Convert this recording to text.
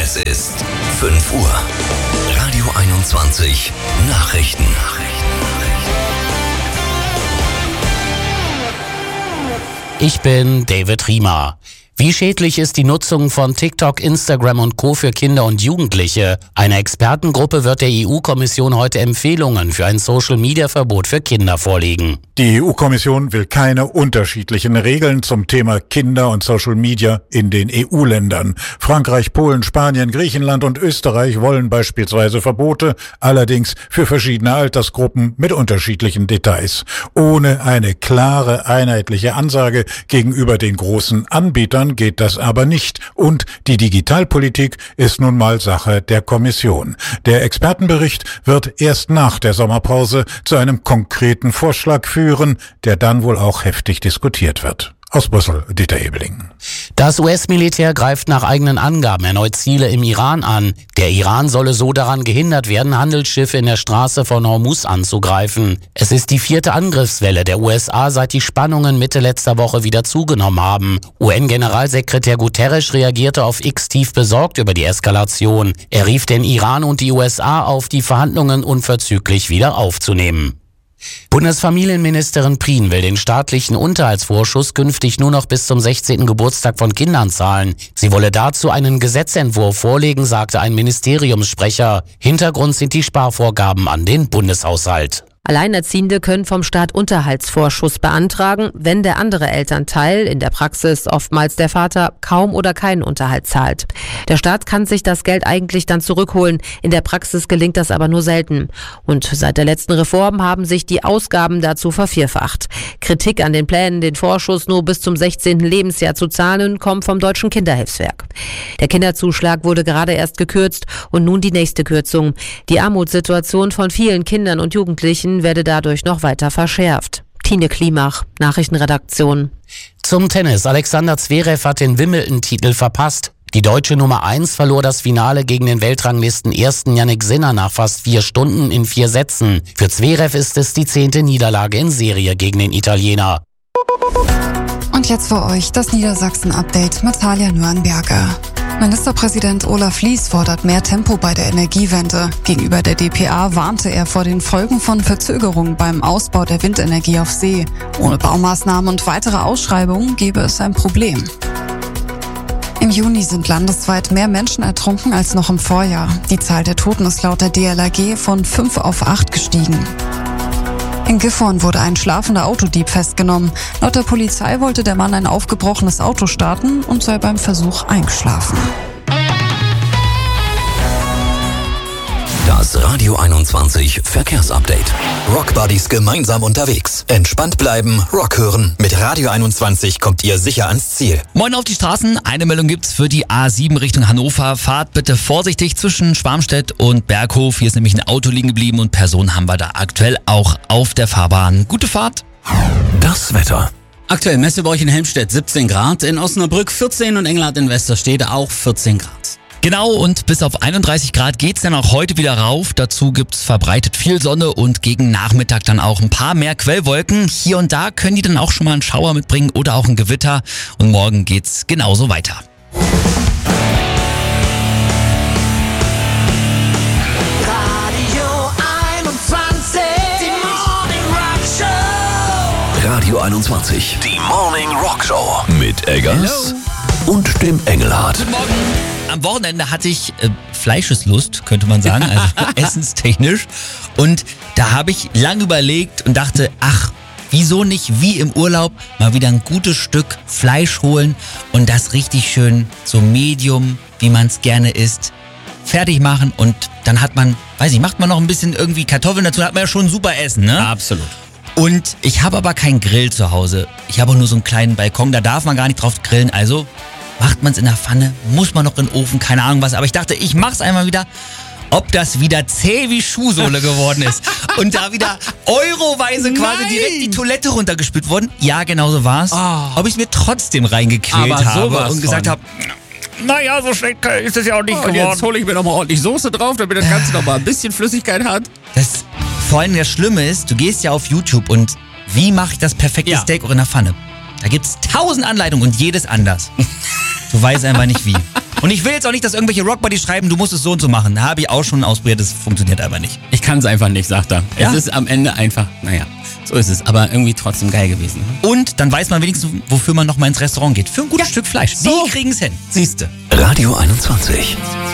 Es ist 5 Uhr. Radio 21 Nachrichten. Ich bin David Riemer. Wie schädlich ist die Nutzung von TikTok, Instagram und Co. für Kinder und Jugendliche? Eine Expertengruppe wird der EU-Kommission heute Empfehlungen für ein Social-Media-Verbot für Kinder vorlegen. Die EU-Kommission will keine unterschiedlichen Regeln zum Thema Kinder und Social Media in den EU-Ländern. Frankreich, Polen, Spanien, Griechenland und Österreich wollen beispielsweise Verbote, allerdings für verschiedene Altersgruppen mit unterschiedlichen Details. Ohne eine klare, einheitliche Ansage gegenüber den großen Anbietern geht das aber nicht. Und die Digitalpolitik ist nun mal Sache der Kommission. Der Expertenbericht wird erst nach der Sommerpause zu einem konkreten Vorschlag führen, der dann wohl auch heftig diskutiert wird. Aus Brüssel, Dieter Ebeling. Das US-Militär greift nach eigenen Angaben erneut Ziele im Iran an. Der Iran solle so daran gehindert werden, Handelsschiffe in der Straße von Hormuz anzugreifen. Es ist die 4. Angriffswelle der USA, seit die Spannungen Mitte letzter Woche wieder zugenommen haben. UN-Generalsekretär Guterres reagierte auf X tief besorgt über die Eskalation. Er rief den Iran und die USA auf, die Verhandlungen unverzüglich wieder aufzunehmen. Bundesfamilienministerin Prien will den staatlichen Unterhaltsvorschuss künftig nur noch bis zum 16. Geburtstag von Kindern zahlen. Sie wolle dazu einen Gesetzentwurf vorlegen, sagte ein Ministeriumssprecher. Hintergrund sind die Sparvorgaben an den Bundeshaushalt. Alleinerziehende können vom Staat Unterhaltsvorschuss beantragen, wenn der andere Elternteil, in der Praxis oftmals der Vater, kaum oder keinen Unterhalt zahlt. Der Staat kann sich das Geld eigentlich dann zurückholen, in der Praxis gelingt das aber nur selten. Und seit der letzten Reform haben sich die Ausgaben dazu vervierfacht. Kritik an den Plänen, den Vorschuss nur bis zum 16. Lebensjahr zu zahlen, kommt vom Deutschen Kinderhilfswerk. Der Kinderzuschlag wurde gerade erst gekürzt und nun die nächste Kürzung. Die Armutssituation von vielen Kindern und Jugendlichen werde dadurch noch weiter verschärft. Tine Klimach, Nachrichtenredaktion. Zum Tennis. Alexander Zverev hat den Wimbledon-Titel verpasst. Die deutsche Nummer 1 verlor das Finale gegen den Weltranglisten-Ersten Jannik Sinner nach fast 4 Stunden in 4 Sätzen. Für Zverev ist es die 10. Niederlage in Serie gegen den Italiener. Und jetzt für euch das Niedersachsen-Update mit Talia Nürnberger. Ministerpräsident Olaf Lies fordert mehr Tempo bei der Energiewende. Gegenüber der dpa warnte er vor den Folgen von Verzögerungen beim Ausbau der Windenergie auf See. Ohne Baumaßnahmen und weitere Ausschreibungen gäbe es ein Problem. Im Juni sind landesweit mehr Menschen ertrunken als noch im Vorjahr. Die Zahl der Toten ist laut der DLRG von 5 auf 8 gestiegen. In Gifhorn wurde ein schlafender Autodieb festgenommen. Laut der Polizei wollte der Mann ein aufgebrochenes Auto starten und sei beim Versuch eingeschlafen. Das Radio 21 Verkehrsupdate. Rockbuddies gemeinsam unterwegs. Entspannt bleiben, Rock hören. Mit Radio 21 kommt ihr sicher ans Ziel. Moin auf die Straßen. Eine Meldung gibt's für die A7 Richtung Hannover. Fahrt bitte vorsichtig zwischen Schwarmstedt und Berghof. Hier ist nämlich ein Auto liegen geblieben und Personen haben wir da aktuell auch auf der Fahrbahn. Gute Fahrt. Das Wetter. Aktuell Messeburg in Helmstedt 17 Grad, in Osnabrück 14 und Engelhardt in Westerstede auch 14 Grad. Genau, und bis auf 31 Grad geht's dann auch heute wieder rauf. Dazu gibt's verbreitet viel Sonne und gegen Nachmittag dann auch ein paar mehr Quellwolken. Hier und da können die dann auch schon mal einen Schauer mitbringen oder auch ein Gewitter. Und morgen geht's genauso weiter. Radio 21, die Morning Rock Show. Radio 21, die Morning Rock Show. Mit Eggers und dem Engelhardt. Guten Morgen. Am Wochenende hatte ich Fleischeslust, könnte man sagen, also essenstechnisch. Und da habe ich lang überlegt und dachte, ach, wieso nicht wie im Urlaub mal wieder ein gutes Stück Fleisch holen und das richtig schön so medium, wie man es gerne isst, fertig machen. Und dann hat man, macht man noch ein bisschen irgendwie Kartoffeln dazu, hat man ja schon ein super Essen, ne? Absolut. Und ich habe aber keinen Grill zu Hause. Ich habe auch nur so einen kleinen Balkon, da darf man gar nicht drauf grillen, also macht man es in der Pfanne, muss man noch in den Ofen, keine Ahnung was. Aber ich dachte, ich mach's einmal wieder, ob das wieder zäh wie Schuhsohle geworden ist. Und da wieder euroweise quasi direkt die Toilette runtergespült worden. Ja, genau so war's. Ob ich es mir trotzdem reingequält habe und gesagt habe, naja, so schlecht ist es ja auch nicht geworden. Jetzt hole ich mir nochmal ordentlich Soße drauf, damit das Ganze nochmal ein bisschen Flüssigkeit hat. Das vor allem das Schlimme ist, du gehst ja auf YouTube und wie mache ich das perfekte Steak auch in der Pfanne? Da gibt's 1000 Anleitungen und jedes anders. Du weißt einfach nicht wie. Und ich will jetzt auch nicht, dass irgendwelche Rockbuddies schreiben, du musst es so und so machen. Da habe ich auch schon ausprobiert, das funktioniert aber nicht. Ich kann es einfach nicht, sagt er. Ja? Es ist am Ende einfach, naja, so ist es. Aber irgendwie trotzdem geil gewesen. Und dann weiß man wenigstens, wofür man nochmal ins Restaurant geht. Für ein gutes Stück Fleisch. So. Die kriegen es hin. Siehste. Radio 21.